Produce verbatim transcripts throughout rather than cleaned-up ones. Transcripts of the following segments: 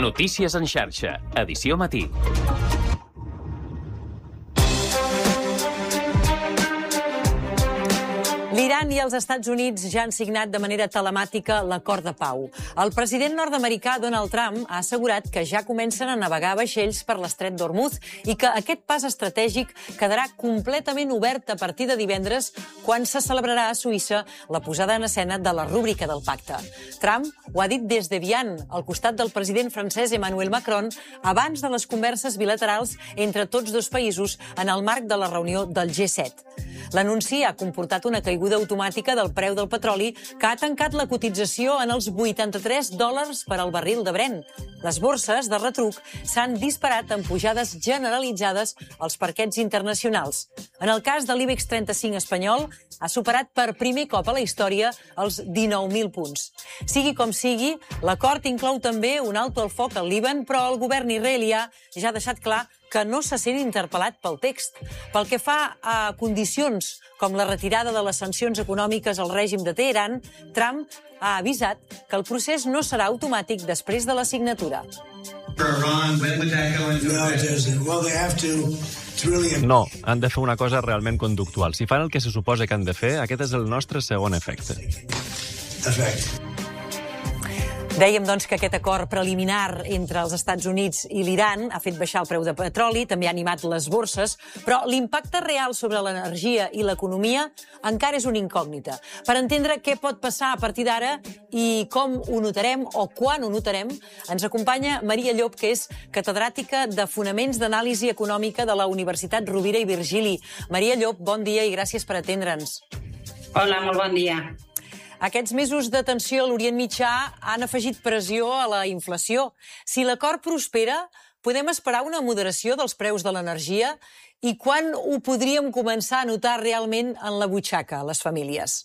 Notícies en xarxa, edició matí. L'Iran i els Estats Units ja han signat de manera telemàtica l'acord de pau. El president nord-americà Donald Trump ha assegurat que ja comencen a navegar vaixells per l'estret d'Hormuz i que aquest pas estratègic quedarà completament obert a partir de divendres, quan se celebrarà a Suïssa la posada en escena de la rúbrica del pacte. Trump ho ha dit des de Vian, al costat del president francès Emmanuel Macron, abans de les converses bilaterals entre tots dos països en el marc de la reunió del G set. L'anunci ha comportat una caiguda automàtica del preu del petroli, que ha tancat la cotització en els vuitanta-tres dòlars per al barril de Brent. Les borses de retruc s'han disparat amb pujades generalitzades als parquets internacionals. En el cas de l'IBEX trenta-cinc espanyol, ha superat per primer cop a la història els dinou mil punts. Sigui com sigui, l'acord inclou també un alto al foc al Líban, però el govern israelià ja ha deixat clar que no se sent interpel·lat pel text. Pel que fa a condicions com la retirada de les sancions econòmiques al règim de Teheran, Trump ha avisat que el procés no serà automàtic després de la signatura. No, han de fer una cosa realment conductual. Si fan el que se suposa que han de fer, aquest és el nostre segon efecte. Dèiem, doncs, que aquest acord preliminar entre els Estats Units i l'Iran ha fet baixar el preu de petroli, també ha animat les borses, però l'impacte real sobre l'energia i l'economia encara és una incògnita. Per entendre què pot passar a partir d'ara i com ho notarem o quan ho notarem, ens acompanya Maria Llop, que és catedràtica de Fonaments d'Anàlisi Econòmica de la Universitat Rovira i Virgili. Maria Llop, bon dia i gràcies per atendre'ns. Hola, molt bon dia. Aquests mesos de tensió a l'Orient Mitjà han afegit pressió a la inflació. Si l'acord prospera, podem esperar una moderació dels preus de l'energia? I quan ho podríem començar a notar realment en la butxaca, les famílies?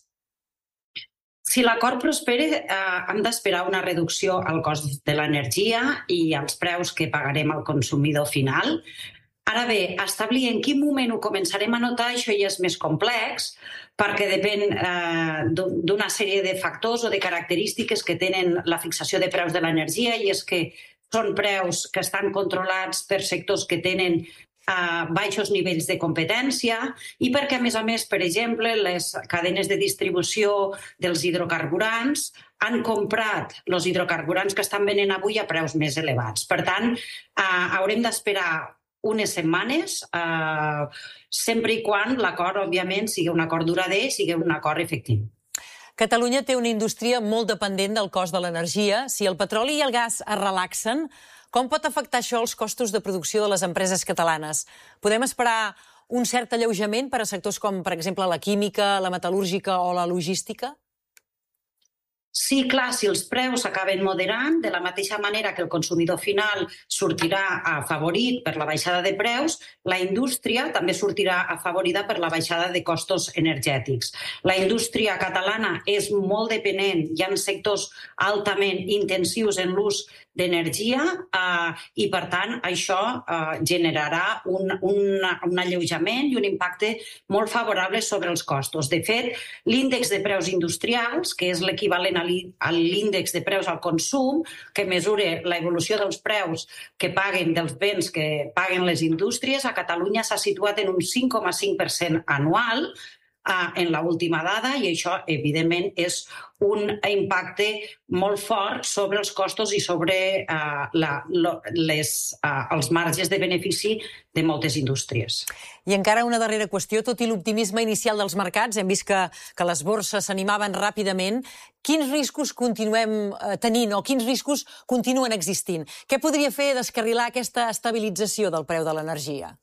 Si l'acord prospera, eh, hem d'esperar una reducció al cost de l'energia i als preus que pagarem al consumidor final. Ara bé, establir en quin moment ho començarem a notar, això ja és més complex, perquè depèn eh, d'una sèrie de factors o de característiques que tenen la fixació de preus de l'energia, i és que són preus que estan controlats per sectors que tenen eh, baixos nivells de competència i perquè, a més a més, per exemple, les cadenes de distribució dels hidrocarburants han comprat els hidrocarburants que estan venent avui a preus més elevats. Per tant, eh, haurem d'esperar unes setmanes, eh, sempre i quan l'acord, òbviament, sigui un acord durader, sigui un acord efectiu. Catalunya té una indústria molt dependent del cost de l'energia. Si el petroli i el gas es relaxen, com pot afectar això els costos de producció de les empreses catalanes? Podem esperar un cert alleujament per a sectors com, per exemple, la química, la metal·lúrgica o la logística? Sí, clar, si els preus s'acaben moderant, de la mateixa manera que el consumidor final sortirà afavorit per la baixada de preus, la indústria també sortirà afavorida per la baixada de costos energètics. La indústria catalana és molt dependent, hi ha sectors altament intensius en l'ús d'energia eh, i, per tant, això eh, generarà un, un, un alleujament i un impacte molt favorable sobre els costos. De fet, l'índex de preus industrials, que és l'equivalent a l'índex de preus al consum, que mesura l'evolució dels preus que paguen dels béns que paguen les indústries, a Catalunya s'ha situat en un cinc coma cinc per cent anual en l'última dada, i això, evidentment, és un impacte molt fort sobre els costos i sobre uh, la, lo, les, uh, els marges de benefici de moltes indústries. I encara una darrera qüestió. Tot i l'optimisme inicial dels mercats, hem vist que, que les borses s'animaven ràpidament. Quins riscos continuem tenint o quins riscos continuen existint? Què podria fer descarrilar aquesta estabilització del preu de l'energia?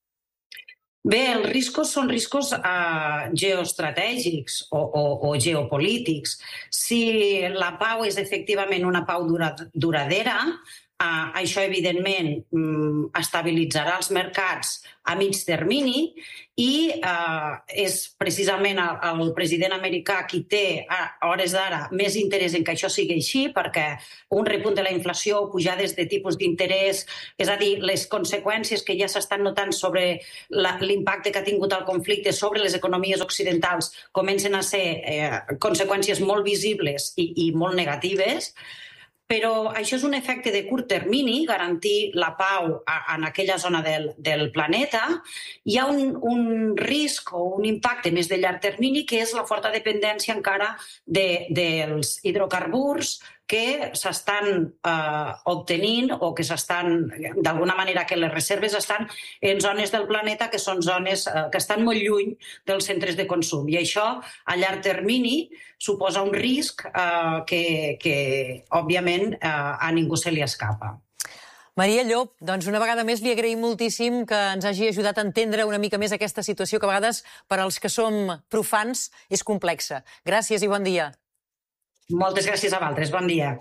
Bé, els riscos són riscos eh, geoestratègics o, o, o geopolítics. Si la pau és efectivament una pau dura, duradera, Uh, això, evidentment, um, estabilitzarà els mercats a mig termini i uh, és precisament el, el president americà qui té a hores d'ara més interès en que això sigui així, perquè un repunt de la inflació, pujades de tipus d'interès, és a dir, les conseqüències que ja s'estan notant sobre l'impacte que ha tingut el conflicte sobre les economies occidentals comencen a ser eh, conseqüències molt visibles i, i molt negatives. però això és un efecte de curt termini, garantir la pau a, en aquella zona del, del planeta. Hi ha un, un risc o un impacte més de llarg termini, que és la forta dependència encara de, dels hidrocarburs que s'estan eh, obtenint o que s'estan, d'alguna manera, que les reserves estan en zones del planeta que són zones eh, que estan molt lluny dels centres de consum. I això, a llarg termini, suposa un risc eh, que, que, òbviament, eh, a ningú se li escapa. Maria Llop, doncs una vegada més li agraïm moltíssim que ens hagi ajudat a entendre una mica més aquesta situació que a vegades, per als que som profans, és complexa. Gràcies i bon dia. Moltes gràcies a vosaltres. Bon dia.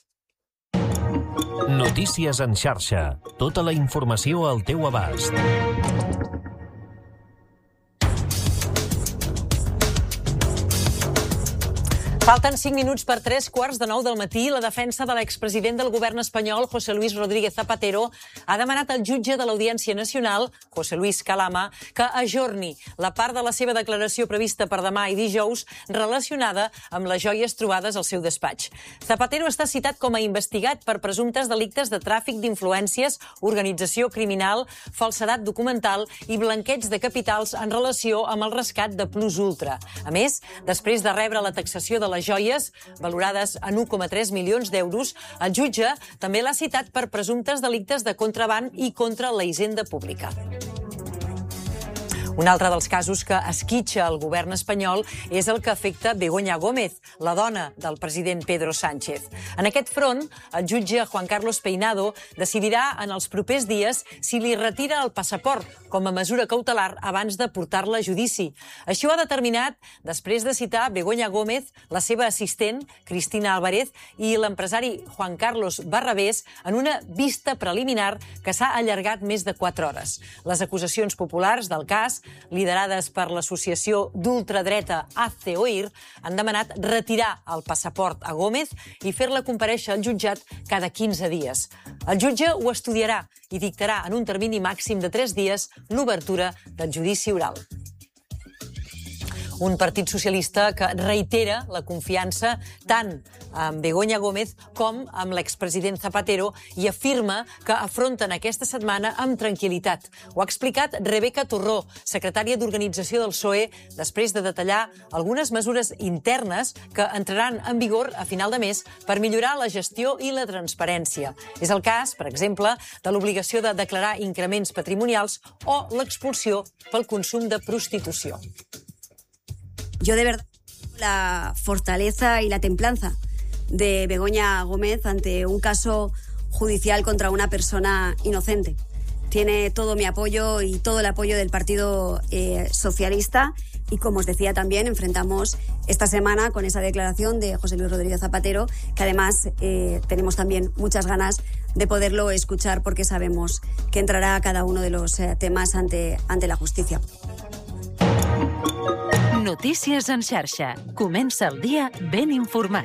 Notícies en xarxa. Tota la informació al teu abast. Falten cinc minuts per tres quarts de nou del matí. La defensa de l'expresident del govern espanyol, José Luis Rodríguez Zapatero, ha demanat al jutge de l'Audiència Nacional, José Luis Calama, que ajorni la part de la seva declaració prevista per demà i dijous relacionada amb les joies trobades al seu despatx. Zapatero està citat com a investigat per presumptes delictes de tràfic d'influències, organització criminal, falsedat documental i blanqueig de capitals en relació amb el rescat de Plus Ultra. A més, després de rebre la taxació de les joies, valorades en un coma tres milions d'euros, el jutge també l'ha citat per presumptes delictes de contraban i contra la hisenda pública. Un altre dels casos que esquitxa el govern espanyol és el que afecta Begoña Gómez, la dona del president Pedro Sánchez. En aquest front, el jutge Juan Carlos Peinado decidirà en els propers dies si li retira el passaport com a mesura cautelar abans de portar-la a judici. Això ha determinat després de citar Begoña Gómez, la seva assistent, Cristina Álvarez, i l'empresari Juan Carlos Barrabés en una vista preliminar que s'ha allargat més de quatre hores. Les acusacions populars del cas, liderades per l'associació d'ultradreta Hazte Oír, han demanat retirar el passaport a Gómez i fer-la comparèixer al jutjat cada quinze dies. El jutge ho estudiarà i dictarà en un termini màxim de tres dies l'obertura del judici oral. Un partit socialista que reitera la confiança tant amb Begoña Gómez com amb l'expresident Zapatero i afirma que afronten aquesta setmana amb tranquil·litat. Ho ha explicat Rebeca Torró, secretària d'Organització del P S O E, després de detallar algunes mesures internes que entraran en vigor a final de mes per millorar la gestió i la transparència. És el cas, per exemple, de l'obligació de declarar increments patrimonials o l'expulsió pel consum de prostitució. Yo de verdad la fortaleza y la templanza de Begoña Gómez ante un caso judicial contra una persona inocente. Tiene todo mi apoyo y todo el apoyo del Partido eh, Socialista y, como os decía, también enfrentamos esta semana con esa declaración de José Luis Rodríguez Zapatero, que además eh, tenemos también muchas ganas de poderlo escuchar porque sabemos que entrará a cada uno de los eh, temas ante, ante la justicia. Notícies en xarxa. Comença el dia ben informat.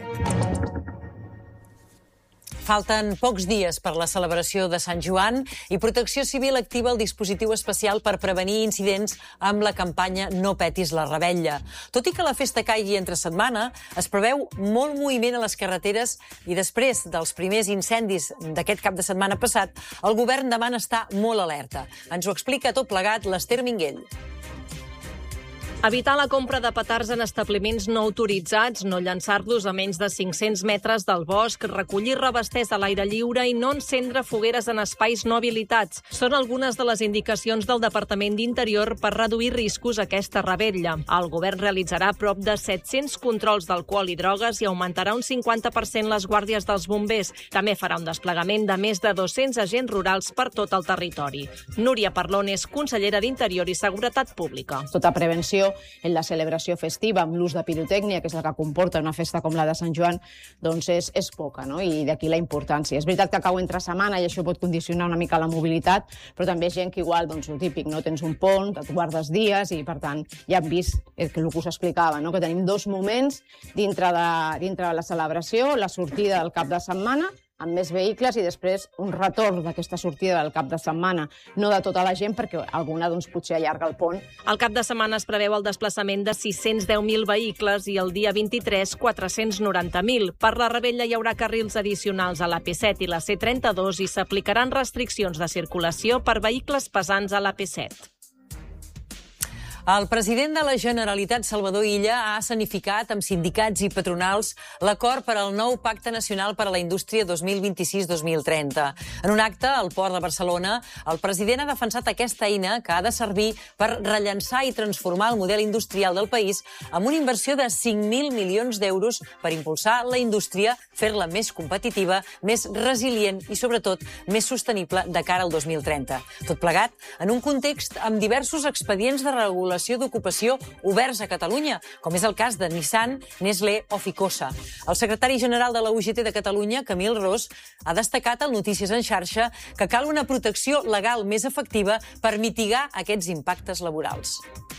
Falten pocs dies per la celebració de Sant Joan i Protecció Civil activa el dispositiu especial per prevenir incidents amb la campanya No petis la revetlla. Tot i que la festa caigui entre setmana, es preveu molt moviment a les carreteres i després dels primers incendis d'aquest cap de setmana passat, el govern demana estar molt alerta. Ens ho explica tot plegat l'Ester Minguell. Evitar la compra de petards en establiments no autoritzats, no llançar-los a menys de cinc-cents metres del bosc, recollir revesters a l'aire lliure i no encendre fogueres en espais no habilitats. Són algunes de les indicacions del Departament d'Interior per reduir riscos a aquesta revetlla. El govern realitzarà prop de set-cents controls d'alcohol i drogues i augmentarà un cinquanta per cent les guàrdies dels bombers. També farà un desplegament de més de dos-cents agents rurals per tot el territori. Núria Parlon és consellera d'Interior i Seguretat Pública. Tota prevenció en la celebració festiva amb l'ús de pirotècnia, que és el que comporta una festa com la de Sant Joan, doncs és, és poca, no? I d'aquí la importància. És veritat que cau entre setmana i això pot condicionar una mica la mobilitat, però també és gent que igual, doncs, el típic, no? Tens un pont, et guardes dies i, per tant, ja hem vist el que us explicava, no? Que tenim dos moments dintre de, dintre de la celebració, la sortida del cap de setmana, amb més vehicles i després un retorn d'aquesta sortida del cap de setmana, no de tota la gent, perquè alguna doncs, potser allarga el pont. El cap de setmana es preveu el desplaçament de sis-cents deu mil vehicles i el dia vint-i-tres quatre-cents noranta mil. Per la Rebella hi haurà carrils addicionals a l'A P set i la C trenta-dos i s'aplicaran restriccions de circulació per vehicles pesants a l'A P set. El president de la Generalitat, Salvador Illa, ha escenificat amb sindicats i patronals l'acord per al nou Pacte Nacional per a la Indústria dos mil vint-i-sis dos mil trenta. En un acte al Port de Barcelona, el president ha defensat aquesta eina que ha de servir per rellançar i transformar el model industrial del país amb una inversió de cinc mil milions d'euros per impulsar la indústria, fer-la més competitiva, més resilient i, sobretot, més sostenible de cara al dos mil trenta. Tot plegat en un context amb diversos expedients de regulació d'ocupació oberts a Catalunya, com és el cas de Nissan, Nestlé o Ficosa. El secretari general de la U G T de Catalunya, Camil Ros, ha destacat al Notícies en xarxa que cal una protecció legal més efectiva per mitigar aquests impactes laborals.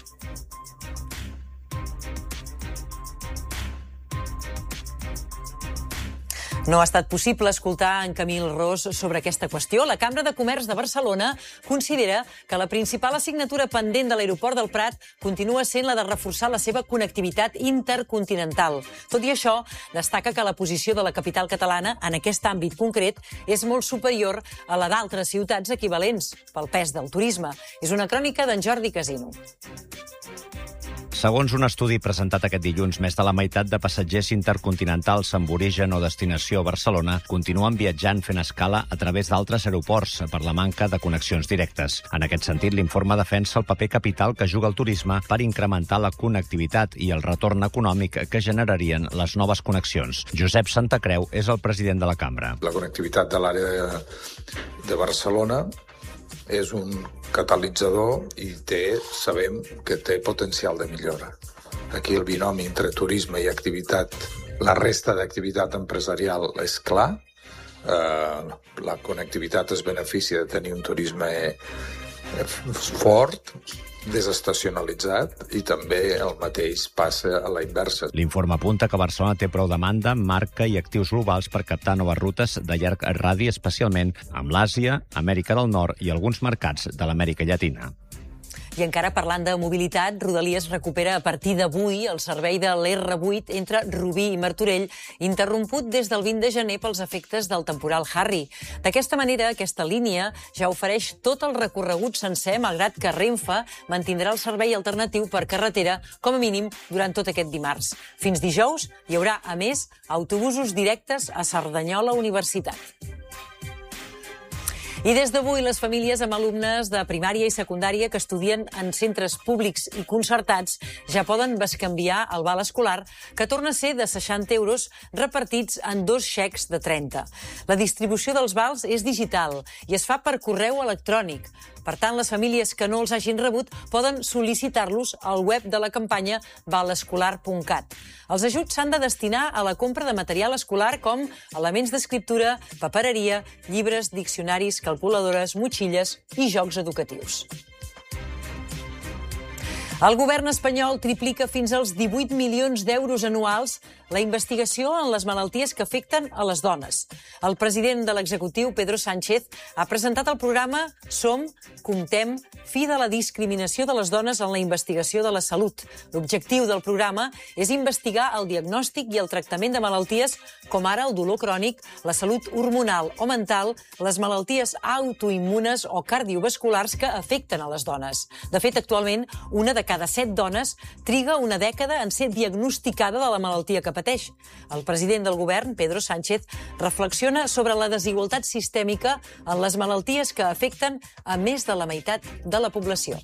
No ha estat possible escoltar en Camil Ros sobre aquesta qüestió. La Cambra de Comerç de Barcelona considera que la principal assignatura pendent de l'aeroport del Prat continua sent la de reforçar la seva connectivitat intercontinental. Tot i això, destaca que la posició de la capital catalana en aquest àmbit concret és molt superior a la d'altres ciutats equivalents pel pes del turisme. És una crònica d'en Jordi Casino. Segons un estudi presentat aquest dilluns, més de la meitat de passatgers intercontinentals amb origen o destinació a Barcelona continuen viatjant fent escala a través d'altres aeroports per la manca de connexions directes. En aquest sentit, l'informe defensa el paper capital que juga el turisme per incrementar la connectivitat i el retorn econòmic que generarien les noves connexions. Josep Santacreu és el president de la Cambra. La connectivitat de l'àrea de Barcelona és un catalitzador i té, sabem que té potencial de millora. Aquí el binomi entre turisme i activitat, la resta d'activitat empresarial és clar. Eh, la connectivitat es beneficia de tenir un turisme fort, desestacionalitzat, i també el mateix passa a la inversa. L'informe apunta que Barcelona té prou demanda, marca i actius globals per captar noves rutes de llarg radi, especialment amb l'Àsia, Amèrica del Nord i alguns mercats de l'Amèrica Llatina. I encara parlant de mobilitat, Rodalies recupera a partir d'avui el servei de l'R vuit entre Rubí i Martorell, interromput des del vint de gener pels efectes del temporal Harry. D'aquesta manera, aquesta línia ja ofereix tot el recorregut sencer, malgrat que Renfe mantindrà el servei alternatiu per carretera, com a mínim, durant tot aquest dimarts. Fins dijous hi haurà, a més, autobusos directes a Cerdanyola Universitat. I des d'avui, les famílies amb alumnes de primària i secundària que estudien en centres públics i concertats ja poden bescanviar el val escolar, que torna a ser de seixanta euros repartits en dos xecs de trenta. La distribució dels vals és digital i es fa per correu electrònic. Per tant, les famílies que no els hagin rebut poden sol·licitar-los al web de la campanya val escolar punt cat. Els ajuts s'han de destinar a la compra de material escolar com elements d'escriptura, papereria, llibres, diccionaris, calculadores, motxilles i jocs educatius. El govern espanyol triplica fins als divuit milions d'euros anuals la investigació en les malalties que afecten a les dones. El president de l'executiu, Pedro Sánchez, ha presentat el programa Som, Comptem, Fi de la discriminació de les dones en la investigació de la salut. L'objectiu del programa és investigar el diagnòstic i el tractament de malalties com ara el dolor crònic, la salut hormonal o mental, les malalties autoimmunes o cardiovasculars que afecten a les dones. De fet, actualment, una de cada set dones triga una dècada en ser diagnosticada de la malaltia que pateix. El president del govern, Pedro Sánchez, reflexiona sobre la desigualtat sistèmica en les malalties que afecten a més de la meitat de la població.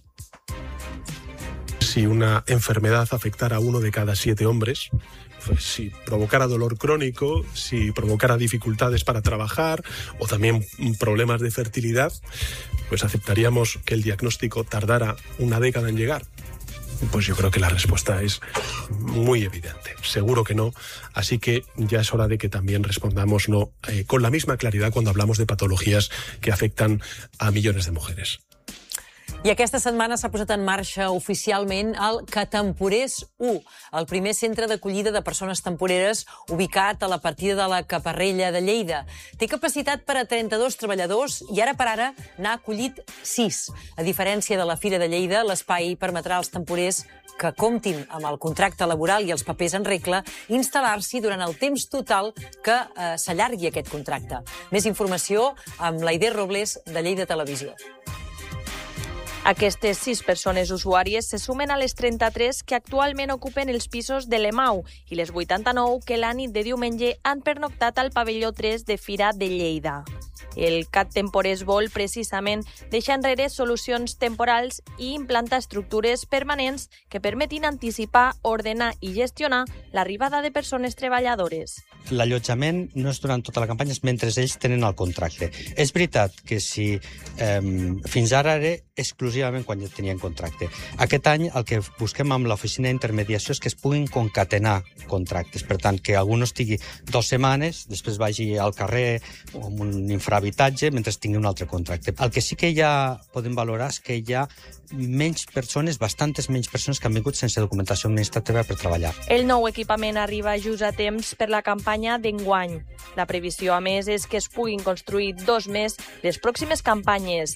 Si una enfermedad afectara a uno de cada siete hombres, pues si provocara dolor crónico, si provocara dificultades para trabajar o también problemas de fertilidad, pues aceptaríamos que el diagnóstico tardara una década en llegar. Pues yo creo que la respuesta es muy evidente. Seguro que no. Así que ya es hora de que también respondamos no eh, con la misma claridad cuando hablamos de patologías que afectan a millones de mujeres. I aquesta setmana s'ha posat en marxa oficialment el Catemporers u, el primer centre d'acollida de persones temporeres ubicat a la partida de la Caparrella de Lleida. Té capacitat per a trenta-dos treballadors i ara per ara n'ha acollit sis. A diferència de la Fira de Lleida, l'espai permetrà als temporers que comptin amb el contracte laboral i els papers en regla instal·lar-s'hi durant el temps total que eh, s'allargui aquest contracte. Més informació amb l'Aider Robles de Lleida Televisió. Aquestes sis persones usuàries se sumen a les trenta-tres que actualment ocupen els pisos de l'Emau i les vuitanta-nou que la nit de diumenge han pernoctat al pavelló tres de Fira de Lleida. El Catemporers vol, precisament, deixar enrere solucions temporals i implantar estructures permanents que permetin anticipar, ordenar i gestionar l'arribada de persones treballadores. L'allotjament no és durant tota la campanya, és mentre ells tenen el contracte. És veritat que si eh, fins ara era exclusivament quan ja tenien contracte. Aquest any el que busquem amb l'oficina d'intermediació és que es puguin concatenar contractes. Per tant, que algú no estigui dues setmanes, després vagi al carrer o en un infrahabitatge mentre tingui un altre contracte. El que sí que ja podem valorar és que hi ha menys persones, bastantes menys persones que han vingut sense documentació administrativa per treballar. El nou equipament arriba just a temps per la campanya d'enguany. La previsió, a més, és que es puguin construir dos més les pròximes campanyes.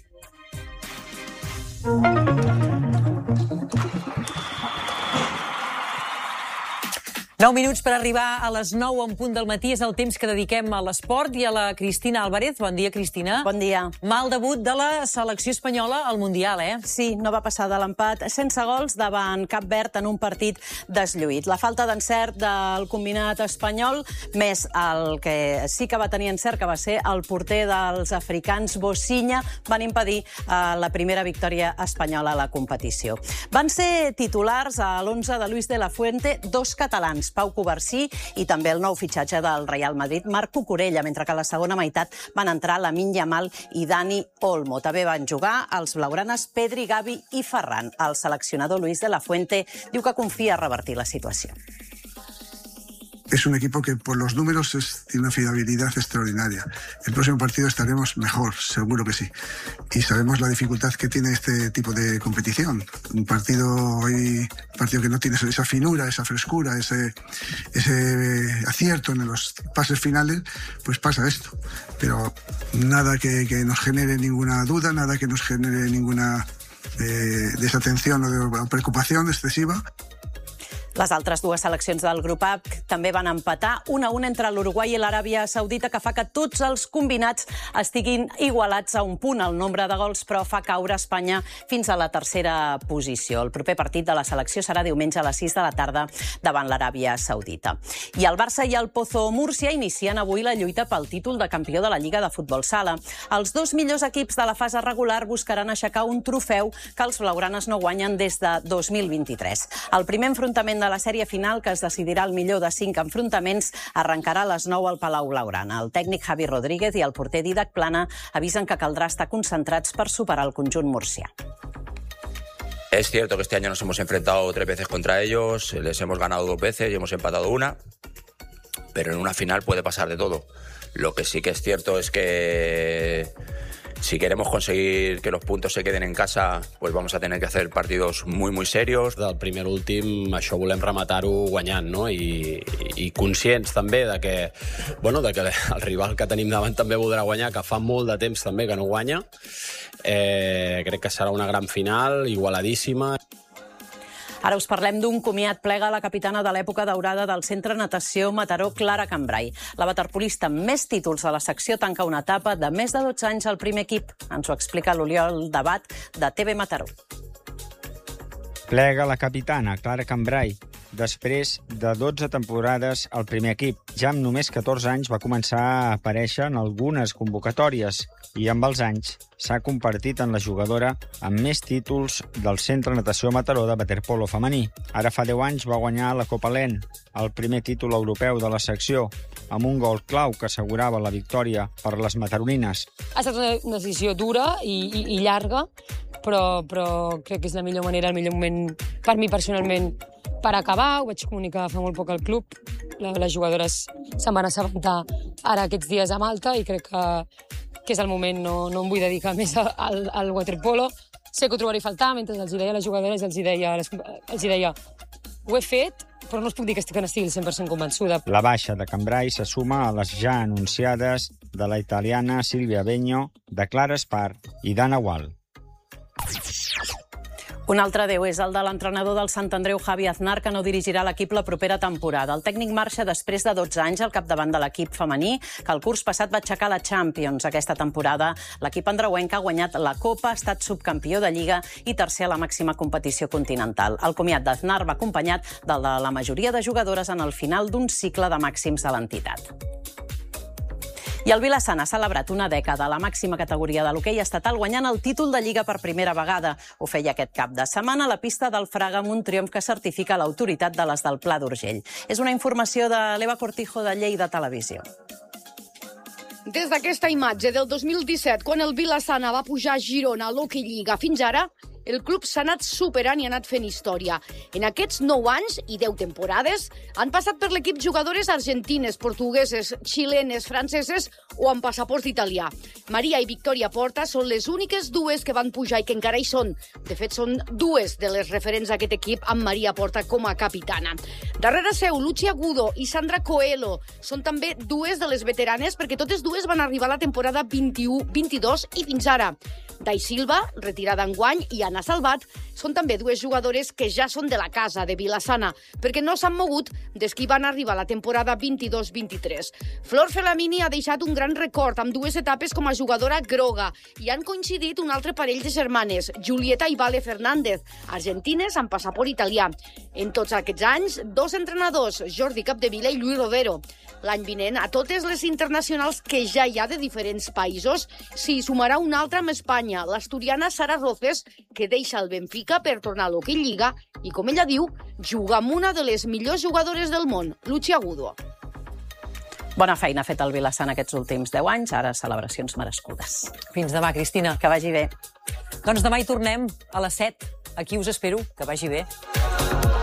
Nou minuts per arribar a les nou en punt del matí. És el temps que dediquem a l'esport i a la Cristina Álvarez. Bon dia, Cristina. Bon dia. Mal debut de la selecció espanyola al Mundial, eh? Sí, no va passar de l'empat sense gols davant Cap Verd en un partit deslluït. La falta d'encert del combinat espanyol, més el que sí que va tenir encert, que va ser el porter dels africans, Bocinya, van impedir eh, la primera victòria espanyola a la competició. Van ser titulars a l'onze de Luis de la Fuente dos catalans, Pau Covarsí i també el nou fitxatge del Real Madrid, Marc Cucurella, mentre que a la segona meitat van entrar Lamine Yamal i Dani Olmo. També van jugar els blaugranes Pedri, Gavi i Ferran. El seleccionador Luis de la Fuente diu que confia a revertir la situació. Es un equipo que por los números es, tiene una fiabilidad extraordinaria. El próximo partido estaremos mejor, seguro que sí. Y sabemos la dificultad que tiene este tipo de competición. Un partido, hoy, un partido que no tiene esa finura, esa frescura, ese, ese acierto en los pases finales, pues pasa esto. Pero nada que, que nos genere ninguna duda, nada que nos genere ninguna eh, desatención o de preocupación excesiva. Les altres dues seleccions del grup A també van empatar un a un entre l'Uruguai i l'Aràbia Saudita, que fa que tots els combinats estiguin igualats a un punt. El nombre de gols, però, fa caure Espanya fins a la tercera posició. El proper partit de la selecció serà diumenge a les sis de la tarda davant l'Aràbia Saudita. I el Barça i el Pozo Múrcia inicien avui la lluita pel títol de campió de la Lliga de Futbol Sala. Els dos millors equips de la fase regular buscaran aixecar un trofeu que els blaugranes no guanyen des de dos mil vint-i-tres. El primer enfrontament de la sèrie final, que es decidirà el millor de cinc enfrontaments, arrencarà a les nou al Palau Blaugrana. El tècnic Javi Rodríguez i el porter Dídac Plana avisen que caldrà estar concentrats per superar el conjunt murcià. Es cierto que este año nos hemos enfrentado tres veces contra ellos, les hemos ganado dos veces y hemos empatado una, pero en una final puede pasar de todo. Lo que sí que es cierto es que si queremos conseguir que los puntos se queden en casa, pues vamos a tener que hacer partidos muy, muy serios. Del primer a l'últim, això volem rematar-ho guanyant, no? I, i conscients també de que, bueno, de que el rival que tenim davant també voldrà guanyar, que fa molt de temps també que no guanya. Eh, crec que serà una gran final, igualadíssima. Ara us parlem d'un comiat. Plega la capitana de l'època daurada del Centre Natació Mataró, Clara Cambrai. La waterpolista amb més títols a la secció tanca una etapa de més de dotze anys al primer equip. Ens ho explica l'Oriol Debat, de T V Mataró. Plega la capitana, Clara Cambrai, després de dotze temporades al primer equip. Ja amb només catorze anys va començar a aparèixer en algunes convocatòries i amb els anys s'ha convertit en la jugadora amb més títols del Centre Natació Mataró de waterpolo femení. Ara fa deu anys va guanyar la Copa Len, el primer títol europeu de la secció, amb un gol clau que assegurava la victòria per les mataronines. Ha estat una decisió dura i, i, i llarga, però, però crec que és la millor manera, el millor moment per mi personalment per acabar. Ho vaig comunicar fa molt poc al club. Les jugadores se'n van assabentar ara aquests dies a Malta i crec que, que és el moment. No, no em vull dedicar més al, al waterpolo. sé que ho trobaré a faltar, mentre els hi deia a les jugadores, els hi deia, els hi deia ho he fet, però no us puc dir que estic, que n'estigui cent per cent convençuda. La baixa de Cambrai se suma a les ja anunciades de la italiana Silvia Begno, de Clara Espar i d'Anna Gual. Un altre adeu és el de l'entrenador del Sant Andreu, Javi Aznar, que no dirigirà l'equip la propera temporada. El tècnic marxa després de dotze anys al capdavant de l'equip femení, que el curs passat va aixecar la Champions. Aquesta temporada l'equip andreuenc ha guanyat la Copa, ha estat subcampió de Lliga i tercer a la màxima competició continental. El comiat d'Aznar va acompanyat del de la majoria de jugadores en el final d'un cicle de màxims de l'entitat. I el Vilassana ha celebrat una dècada a la màxima categoria de l'hoquei estatal guanyant el títol de Lliga per primera vegada. Ho feia aquest cap de setmana a la pista del Fraga amb un triomf que certifica l'autoritat de les del Pla d'Urgell. És una informació de l'Eva Cortijo de Lleida Televisió. Des d'aquesta imatge del dos mil disset, quan el Vilassana va pujar a Girona a l'Hockey Lliga, fins ara, el club s'ha anat superant i ha anat fent història. En aquests nou anys i deu temporades han passat per l'equip jugadores argentines, portugueses, xilenes, franceses o amb passaport italià. Maria i Victòria Porta són les úniques dues que van pujar i que encara hi són. De fet, són dues de les referents d'aquest equip amb Maria Porta com a capitana. Darrere seu, Lucia Agudo i Sandra Coelho són també dues de les veteranes perquè totes dues van arribar a la temporada vint-i-u vint-i-dos i fins ara. Dai Silva, retirada enguany, i Anna Salvat són també dues jugadores que ja són de la casa, de Vilassana, perquè no s'han mogut des que van arribar a la temporada vint-i-dos vint-i-tres. Flor Felamini ha deixat un gran record amb dues etapes com a jugadora groga i han coincidit un altre parell de germanes, Julieta i Vale Fernández, argentines amb passaport italià. En tots aquests anys, dos entrenadors, Jordi Capdevila i Lluís Rodero. L'any vinent, a totes les internacionals que ja hi ha de diferents països, s'hi sumarà una altra amb Espanya, l'asturiana Sara Roces, que deixa el Benfica per tornar a l'Hockey Lliga i, com ella diu, juga amb una de les millors jugadores del món, Lucia Agudo. Bona feina ha fet el Vilassana aquests últims deu anys, ara celebracions merescudes. Fins demà, Cristina. Que vagi bé. Doncs demà hi tornem a les set. Aquí us espero. Que vagi bé.